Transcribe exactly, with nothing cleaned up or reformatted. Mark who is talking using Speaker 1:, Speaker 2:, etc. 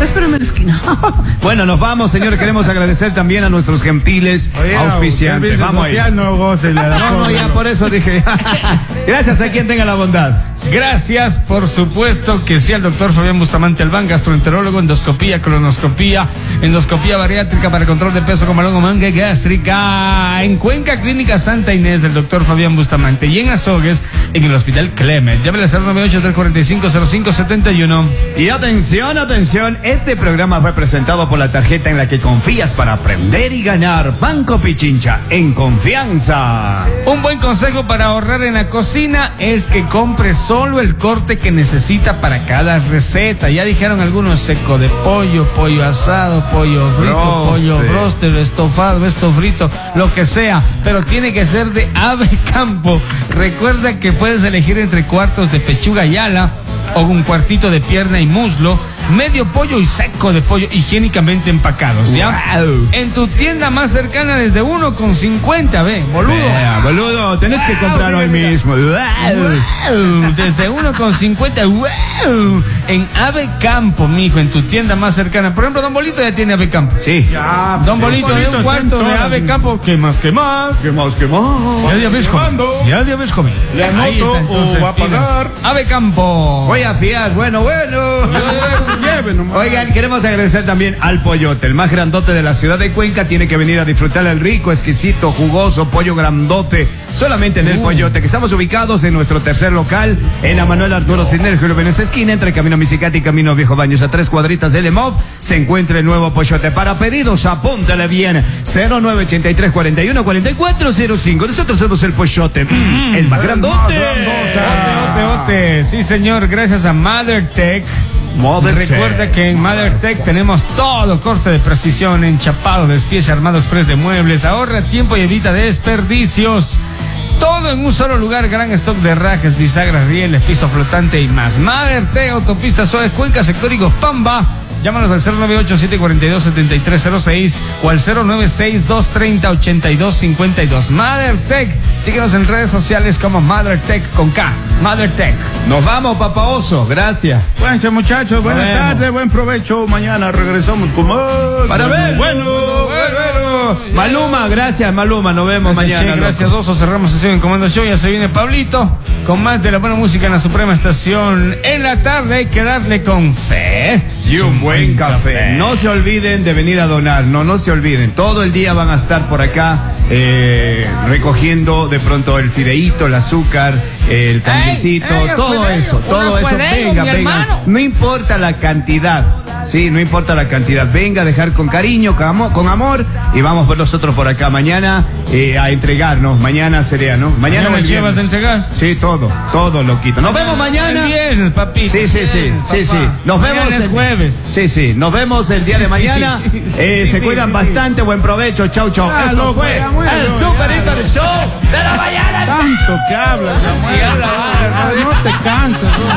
Speaker 1: Espérame en la esquina. Bueno, nos vamos, señores. Queremos agradecer también a nuestros gentiles
Speaker 2: Oye,
Speaker 1: auspiciantes.
Speaker 2: No,
Speaker 1: vamos
Speaker 2: social, no, goce, la
Speaker 1: no, no, ya por eso dije. Gracias a quien tenga la bondad.
Speaker 3: Gracias, por supuesto que sí, al doctor Fabián Bustamante Albán, gastroenterólogo, endoscopía, colonoscopía, endoscopía bariátrica para control de peso con balón o manga gástrica. En Cuenca, Clínica Santa Inés, del doctor Fabián Bustamante. Y en Azogues, en el Hospital Clement. Llámale al cero nueve ocho, tres cuatro cinco, cero cinco siete uno.
Speaker 1: Y atención, atención, este programa fue presentado por la tarjeta en la que confías para aprender y ganar. Banco Pichincha, en confianza.
Speaker 3: Un buen consejo para ahorrar en la cocina es que compres solo el corte que necesita para cada receta. Ya dijeron algunos: seco de pollo, pollo asado, pollo frito,
Speaker 1: Broster.
Speaker 3: pollo broster, estofado, esto frito, lo que sea, pero tiene que ser de Ave Campo. Recuerda que puedes elegir entre cuartos de pechuga y ala o un cuartito de pierna y muslo, medio pollo y seco de pollo higiénicamente empacados, ¿ya?
Speaker 1: Wow.
Speaker 3: En tu tienda más cercana desde uno con cincuenta, ve, boludo.
Speaker 1: Vea, boludo, tenés que comprar hoy mismo.
Speaker 3: Wow. Desde uno con cincuenta, wow. En Ave Campo, mijo, en tu tienda más cercana. Por ejemplo, Don Bolito ya tiene Ave Campo.
Speaker 1: Sí.
Speaker 2: Ya,
Speaker 3: Don
Speaker 2: sí,
Speaker 3: Bolito, de un cuarto de Ave Campo. ¿Qué más, qué más?
Speaker 1: ¿Qué más, qué más?
Speaker 3: Ya de ves, joven. Ya de ves, joven.
Speaker 2: ¿Le anoto o va a pagar?
Speaker 3: Ave Campo.
Speaker 1: Voy a fiar, bueno, bueno.
Speaker 2: Lleve nomás.
Speaker 1: Oigan, queremos agradecer también al Pollote, el más grandote de la ciudad de Cuenca. Tiene que venir a disfrutar el rico, exquisito, jugoso pollo grandote, solamente en el
Speaker 3: Uh.
Speaker 1: Pollote, que estamos ubicados en nuestro tercer local, en la Manuel Arturo Cisneros, en esa esquina, entre Camino Misicati y Camino Viejo Baños, a tres cuadritas del EMOV, se encuentra el nuevo Pollote. Para pedidos, apúntale bien, cero nueve ocho tres, cuatro uno, cuatro cuatro cero cinco. Nosotros somos el Pollote, mm, el más grandote.
Speaker 3: Ote, ote, ote. Sí, señor, gracias a MotherTech.
Speaker 1: Mother
Speaker 3: Recuerda
Speaker 1: Tech.
Speaker 3: que en MotherTech tenemos todo corte de precisión, enchapado, despiece, armado express de muebles. Ahorra tiempo y evita desperdicios. Todo en un solo lugar, gran stock de rajes, bisagras, rieles, piso flotante y más. MotherTech, autopista Suárez, Cuenca, sector Pamba. Llámanos al cero nueve ocho, siete cuatro dos, siete tres cero seis o al cero nueve seis, dos tres cero, ocho dos cinco dos. MotherTech, síguenos en redes sociales como MotherTech con K. MotherTech.
Speaker 1: Nos vamos, Papa Oso, gracias.
Speaker 2: Cuídense, muchachos, buenas
Speaker 1: Nos vemos.
Speaker 2: tardes, buen provecho. Mañana regresamos con más.
Speaker 1: Para ver,
Speaker 2: Bueno,
Speaker 1: bueno, bueno. Maluma, gracias, Maluma, nos vemos
Speaker 3: Gracias,
Speaker 1: mañana.
Speaker 3: Che, gracias,
Speaker 1: loco.
Speaker 3: Oso. Cerramos sesión en Comando Show. Ya se viene Pablito con más de la buena música en la Suprema Estación. En la tarde hay que darle con fe.
Speaker 1: Y un buen café. No se olviden de venir a donar, no, no se olviden. Todo el día van a estar por acá eh, recogiendo de pronto el fideíto, el azúcar, el cambrecito,
Speaker 3: ey, el
Speaker 1: todo
Speaker 3: juegueo,
Speaker 1: eso, todo
Speaker 3: unos
Speaker 1: eso.
Speaker 3: juegueos,
Speaker 1: Venga,
Speaker 3: mi
Speaker 1: venga.
Speaker 3: hermano.
Speaker 1: No importa la cantidad. Sí, no importa la cantidad. Venga a dejar con cariño, con amor, con amor y vamos por nosotros por acá mañana eh, a entregarnos. Mañana sería, ¿no? Mañana,
Speaker 3: ¿Mañana
Speaker 1: o el
Speaker 3: Che vas
Speaker 1: viernes.
Speaker 3: a entregar?
Speaker 1: Sí, todo, todo loquito. Nos vemos mañana.
Speaker 3: El viernes, papito.
Speaker 1: Sí, sí, sí,
Speaker 3: Viernes,
Speaker 1: sí, sí.
Speaker 3: papá.
Speaker 1: Nos
Speaker 3: Mañana
Speaker 1: vemos
Speaker 3: es
Speaker 1: el
Speaker 3: jueves.
Speaker 1: Sí, sí. Nos vemos el día de
Speaker 3: Sí,
Speaker 1: mañana.
Speaker 3: sí, sí.
Speaker 1: Eh,
Speaker 3: Sí,
Speaker 1: se
Speaker 3: sí,
Speaker 1: cuidan
Speaker 3: sí,
Speaker 1: bastante. Buen provecho. Chau, chau.
Speaker 2: Ah,
Speaker 1: Esto
Speaker 2: loco,
Speaker 1: fue
Speaker 2: ya, bueno,
Speaker 1: el
Speaker 2: ya.
Speaker 1: Super Hiper Show de la mañana.
Speaker 2: tanto que hablas, Samuel.
Speaker 3: Y habla,
Speaker 2: No te cansas, ¿no?